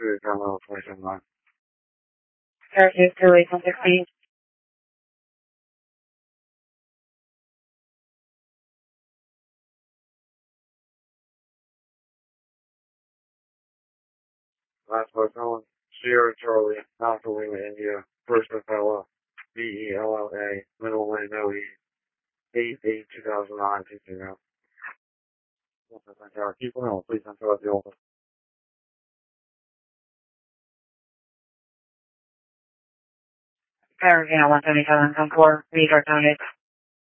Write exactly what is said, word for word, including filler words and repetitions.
two, Carmel, twenty-seven nine. Parachute two eight one sixteen. Last part, Colin, Sierra Charlie, Alpha Lima, India, First Fella, B E L L A, Middle Lane, No E, eight eight two thousand nine, two zero. Keep on, please enter the office. Paravina one seventy-seven, come four, read our target.